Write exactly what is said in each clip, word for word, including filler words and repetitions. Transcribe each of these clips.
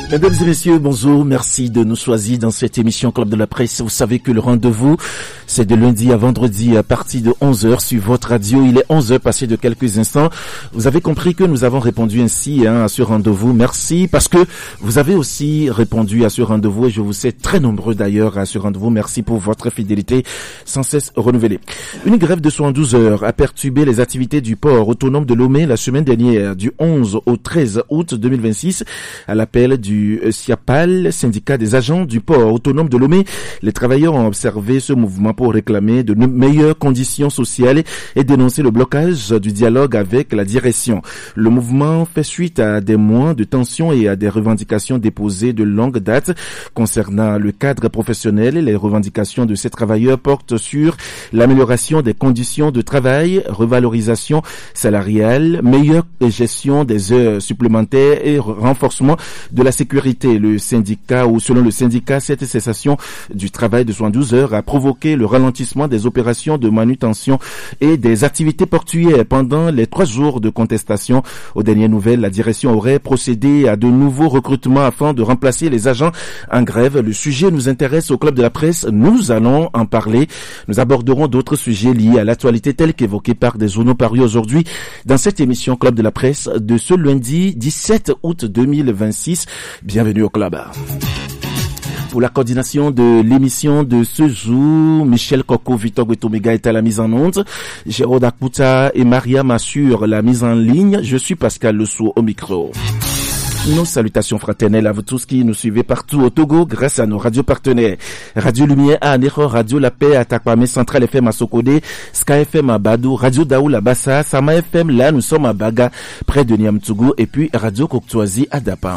Mesdames et messieurs, bonjour, merci de nous choisir dans cette émission Club de la Presse. Vous savez que le rendez-vous, c'est de lundi à vendredi à partir de onze heures sur votre radio. Il est onze heures passé de quelques instants. Vous avez compris que nous avons répondu ainsi hein, à ce rendez-vous. Merci parce que vous avez aussi répondu à ce rendez-vous et je vous sais très nombreux d'ailleurs à ce rendez-vous. Merci pour votre fidélité sans cesse renouvelée. Une grève de soixante-douze heures a perturbé les activités du port autonome de Lomé la semaine dernière du onze au treize août deux mille vingt-six à l'appel du SIAPAL, syndicat des agents du port autonome de Lomé. Les travailleurs ont observé ce mouvement pour réclamer de meilleures conditions sociales et dénoncer le blocage du dialogue avec la direction. Le mouvement fait suite à des mois de tension et à des revendications déposées de longue date concernant le cadre professionnel. Les revendications de ces travailleurs portent sur l'amélioration des conditions de travail, revalorisation salariale, meilleure gestion des heures supplémentaires et renforcement de la sécurité. Le syndicat, ou selon le syndicat, cette cessation du travail de soixante-douze heures a provoqué le ralentissement des opérations de manutention et des activités portuaires pendant les trois jours de contestation. Aux dernières nouvelles, la direction aurait procédé à de nouveaux recrutements afin de remplacer les agents en grève. Le sujet nous intéresse au Club de la Presse. Nous allons en parler. Nous aborderons d'autres sujets liés à l'actualité telle qu'évoquée par des journaux parus aujourd'hui dans cette émission Club de la Presse de ce lundi dix-sept août deux mille vingt-six. Bienvenue au club. Pour la coordination de l'émission de ce jour, Michel Coco, Victor Guetomega est à la mise en onde. Jérôme Akouta et Maria m'assurent la mise en ligne. Je suis Pascal Lessou au micro. Nos salutations fraternelles à vous tous qui nous suivez partout au Togo grâce à nos radios partenaires. Radio Lumière à Anero, Radio La Paix à Takwame, Central F M à Sokode, Sky F M à Badou, Radio Daoul à Bassa, Sama F M là nous sommes à Baga, près de Niamtougou et puis Radio Coctoisie à Dapan.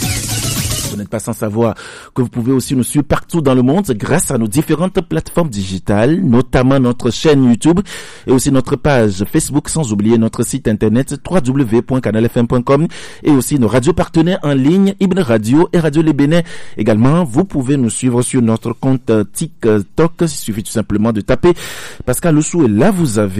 Vous n'êtes pas sans savoir que vous pouvez aussi nous suivre partout dans le monde grâce à nos différentes plateformes digitales, notamment notre chaîne YouTube et aussi notre page Facebook, sans oublier notre site internet w w w point canal f m point com et aussi nos radios partenaires en ligne, Ibn Radio et Radio Les Bénin. Également, vous pouvez nous suivre sur notre compte TikTok. Il suffit tout simplement de taper Pascal Lessou et là vous avez